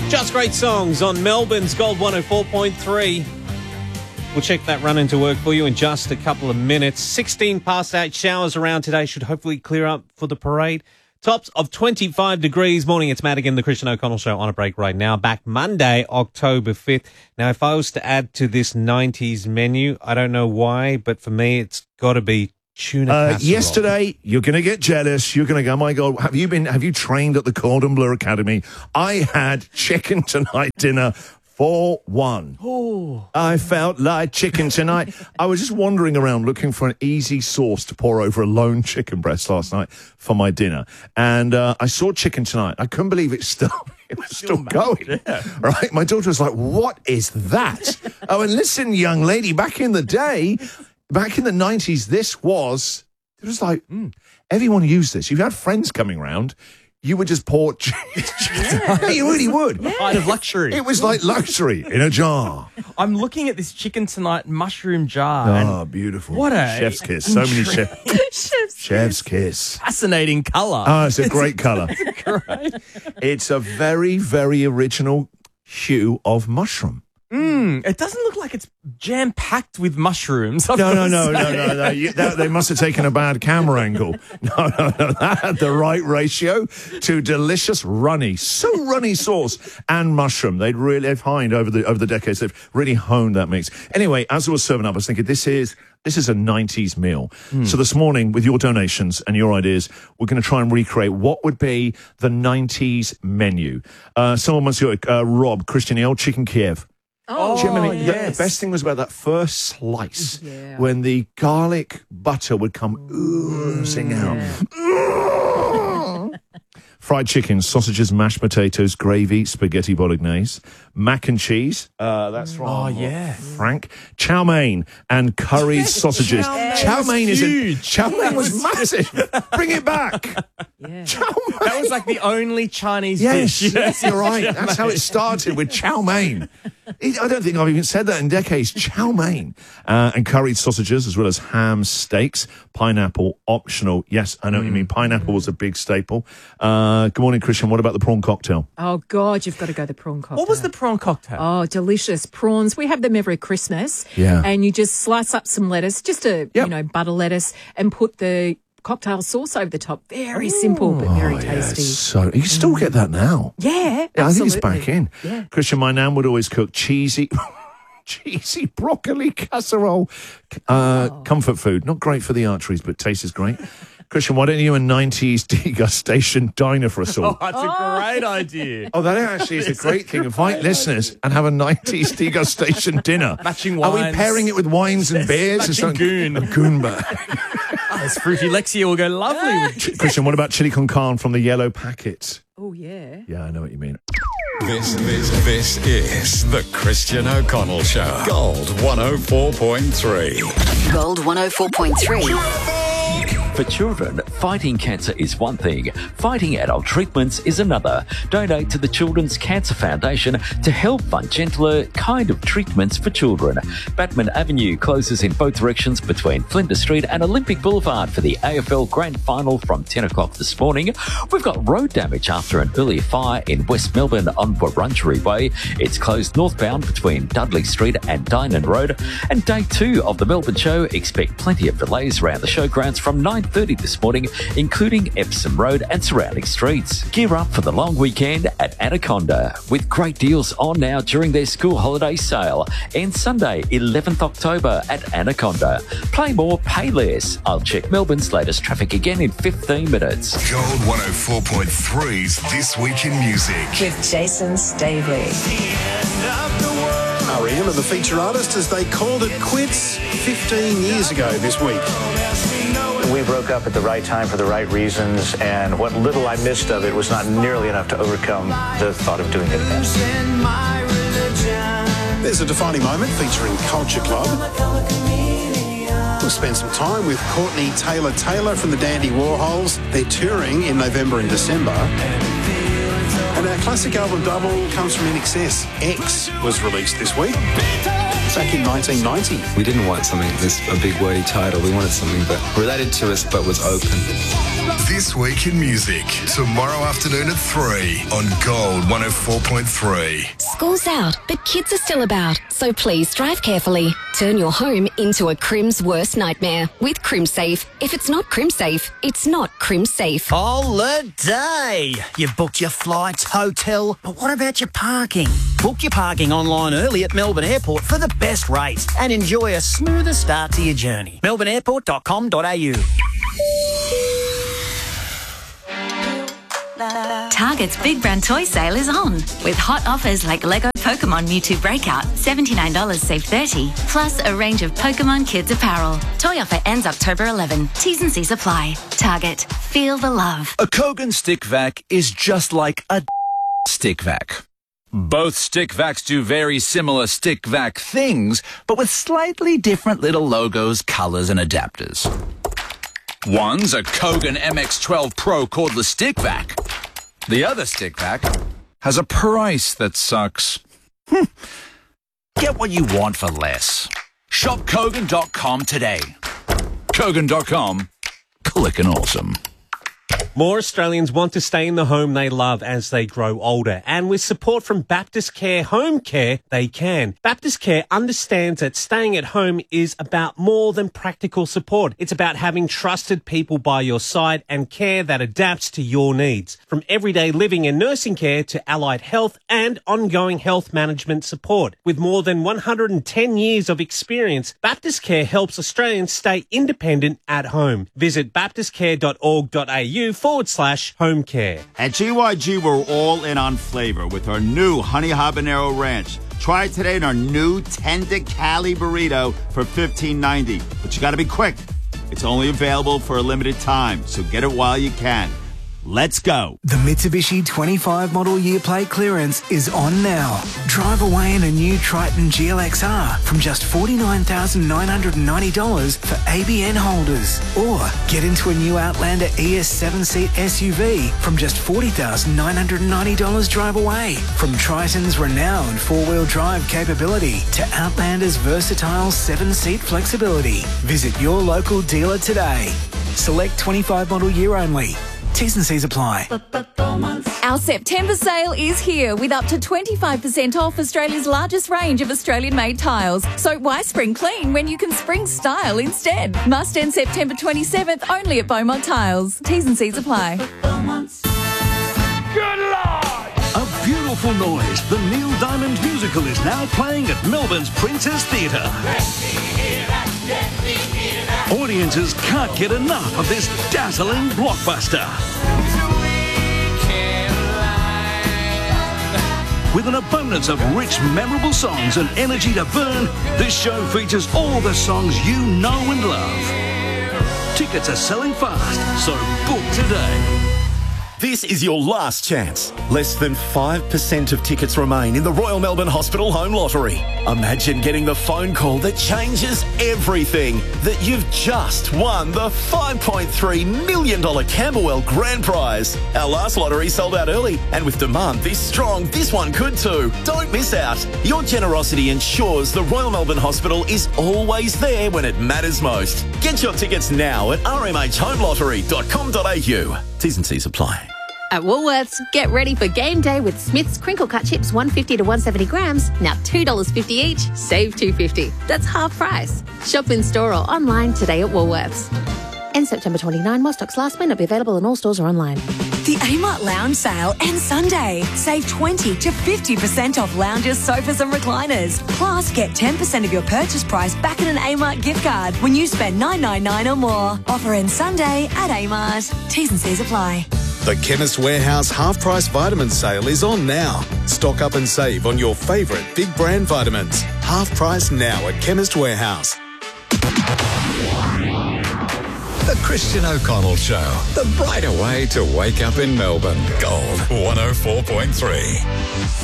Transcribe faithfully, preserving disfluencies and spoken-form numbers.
Just Great Songs on Melbourne's Gold one oh four point three. We'll check that run into work for you in just a couple of minutes. sixteen past eight, showers around today should hopefully clear up for the parade. Tops of twenty-five degrees. Morning, it's Matt again, the Christian O'Connell Show on a break right now. Back Monday, October fifth. Now, if I was to add to this nineties menu, I don't know why, but for me, it's got to be tuna uh, casserole. Yesterday, you're going to get jealous. You're going to go, oh my God, have you been, have you trained at the Cordon Bleu Academy? I had chicken tonight dinner for one. Oh. I felt like chicken tonight. I was just wandering around looking for an easy sauce to pour over a lone chicken breast last night for my dinner. And uh, I saw chicken tonight. I couldn't believe it still, it was still going. Yeah. Right? My daughter was like, what is that? Oh, and listen, young lady, back in the day, back in the nineties, this was, it was like, mm, everyone used this. You had friends coming around. You would just pour cheese. Yeah. You really would. Yeah. Kind of luxury. It was like luxury in a jar. I'm looking at this chicken tonight mushroom jar. Oh, and beautiful. What a chef's kiss. So many chefs. chef's, chef's kiss. Fascinating colour. Oh, it's a great colour. Great. It's a very, very original hue of mushroom. Mm, it doesn't look like it's jam-packed with mushrooms. No, no, no, no, no, no. You, that, they must have taken a bad camera angle. No, no, no. That had the right ratio to delicious runny, so runny sauce and mushroom. They'd really have honed over the over the decades. They've really honed that mix. Anyway, as I was serving up, I was thinking, this is this is a nineties meal. Mm. So this morning, with your donations and your ideas, we're going to try and recreate what would be the nineties menu. Uh, someone wants to go, uh, Rob, Christian, the old chicken Kiev. Oh, Do you remember, yes. The best thing was about that first slice yeah. when the garlic butter would come oozing out. Yeah. Fried chicken, sausages, mashed potatoes, gravy, spaghetti bolognese, mac and cheese. Uh, that's from Oh, yeah. Frank. Chow mein and curried sausages. Chow mein Chow was mein is a, huge. chow mein was massive. Bring it back. Yeah. Chow mein. That was like the only Chinese Yes, dish. yes, you're right. That's how it started, with chow mein. I don't think I've even said that in decades. Chow mein. Uh, and curried sausages, as well as ham steaks. Pineapple, optional. Yes, I know what you mean. Pineapple was a big staple. Uh, good morning, Christian. What about the prawn cocktail? Oh, God, you've got to go the prawn cocktail. What was the prawn cocktail? Oh, delicious. Prawns. We have them every Christmas. Yeah. And you just slice up some lettuce, just a, Yep. you know, butter lettuce, and put the cocktail sauce over the top. Very simple, but very Oh, yeah, tasty. it's so you can still get that now. Yeah, Yeah, I think it's absolutely. back in. Yeah. Christian, my nan would always cook cheesy, cheesy broccoli casserole. Uh, Oh. Comfort food. Not great for the arteries, but tastes great. Christian, why don't you a nineties degustation diner for us all? Oh, that's a great idea. Oh, that actually is a great thing. Invite listeners and have a nineties degustation dinner. Matching Are we wines. pairing it with wines and beers? Matching or something? goon. A goon bag. Oh, this fruity Lexia will go lovely with Christian, what about chili con carne from the yellow packets? Oh, yeah. Yeah, I know what you mean. This, this, this is the Christian O'Connell Show. Gold one oh four point three. Gold one oh four point three. For children, fighting cancer is one thing, fighting adult treatments is another. Donate to the Children's Cancer Foundation to help fund gentler kind of treatments for children. Batman Avenue closes in both directions between Flinders Street and Olympic Boulevard for the A F L Grand Final from ten o'clock this morning. We've got road damage after an earlier fire in West Melbourne on Wurundjeri Way. It's closed northbound between Dudley Street and Dynon Road. And day two of the Melbourne Show, expect plenty of delays around the showgrounds from nine thirty this morning, including Epsom Road and surrounding streets. Gear up for the long weekend at Anaconda with great deals on now during their school holiday sale. And Sunday, eleventh October at Anaconda. Play more, pay less. I'll check Melbourne's latest traffic again in fifteen minutes. Gold one oh four point three's This Week in Music. With Jason Stavely. R E M are the feature artist as they called it quits fifteen years ago this week. We broke up at the right time for the right reasons, and what little I missed of it was not nearly enough to overcome the thought of doing it again. There's a defining moment featuring Culture Club. We'll spend some time with Courtney Taylor Taylor from the Dandy Warhols. They're touring in November and December. And our classic album double comes from I N X S. X was released this week, back in nineteen ninety. We didn't want something this a big wordy title. We wanted something that related to us but was open. This Week in Music, tomorrow afternoon at three on Gold one oh four point three. School's out, but kids are still about, so please drive carefully. Turn your home into a Crim's worst nightmare with CrimSafe. If it's not CrimSafe, it's not CrimSafe. Holiday! You've booked your flights, hotel, but what about your parking? Book your parking online early at Melbourne Airport for the best rates and enjoy a smoother start to your journey. melbourne airport dot com dot a u. Target's Big Brand Toy Sale is on, with hot offers like Lego Pokemon Mewtwo Breakout, seventy-nine dollars save thirty dollars, plus a range of Pokemon Kids apparel. Toy offer ends October eleventh. T's and C's apply. Target. Feel the love. A Kogan stick vac is just like a stick vac. Both stick vacs do very similar stick vac things, but with slightly different little logos, colours and adapters. One's a Kogan M X twelve Pro cordless stick vac. The other stick vac has a price that sucks. Hmm. Get what you want for less. Shop Kogan dot com today. Kogan dot com. Clickin' awesome. More Australians want to stay in the home they love as they grow older. And with support from Baptist Care Home Care, they can. Baptist Care understands that staying at home is about more than practical support. It's about having trusted people by your side and care that adapts to your needs. From everyday living and nursing care to allied health and ongoing health management support. With more than one hundred ten years of experience, Baptist Care helps Australians stay independent at home. Visit baptist care dot org dot a u forward slash home care. At G Y G, we're all in on flavor with our new Honey Habanero Ranch. Try it today in our new Tender Cali Burrito for fifteen ninety. But you gotta be quick. It's only available for a limited time, so get it while you can. Let's go. The Mitsubishi twenty-five model year plate clearance is on now. Drive away in a new Triton G L X R from just forty-nine thousand nine hundred ninety dollars for A B N holders. Or get into a new Outlander E S seven seat S U V from just forty thousand nine hundred ninety dollars drive away. From Triton's renowned four-wheel drive capability to Outlander's versatile seven seat flexibility. Visit your local dealer today. Select twenty-five model year only. T's and C's apply. Our September sale is here with up to twenty-five percent off Australia's largest range of Australian-made tiles. So why spring clean when you can spring style instead? Must end September twenty-seventh only at Beaumont Tiles. T's and C's apply. Good Lord! A beautiful noise. The Neil Diamond musical is now playing at Melbourne's Princess Theatre. Audiences can't get enough of this dazzling blockbuster. With an abundance of rich, memorable songs and energy to burn, this show features all the songs you know and love. Tickets are selling fast, so book today. This is your last chance. Less than five percent of tickets remain in the Royal Melbourne Hospital Home Lottery. Imagine getting the phone call that changes everything, that you've just won the five point three million dollars Camberwell Grand Prize. Our last lottery sold out early, and with demand this strong, this one could too. Don't miss out. Your generosity ensures the Royal Melbourne Hospital is always there when it matters most. Get your tickets now at r m h home lottery dot com dot a u. T's and C's apply. At Woolworths, get ready for game day with Smith's crinkle cut chips, one fifty to one seventy grams, now two dollars fifty each, save two fifty. That's half price. Shop in store or online today at Woolworths. End September twenty-ninth, while stocks last, may not be available in all stores or online. The Amart Lounge sale ends Sunday. Save twenty to fifty percent off lounges, sofas and recliners. Plus, get ten percent of your purchase price back in an Amart gift card when you spend nine ninety-nine or more. Offer ends Sunday at Amart. T's and C's apply. The Chemist Warehouse half-price vitamin sale is on now. Stock up and save on your favourite big brand vitamins. Half price now at Chemist Warehouse. The Christian O'Connell Show. The brighter way to wake up in Melbourne. Gold one oh four point three.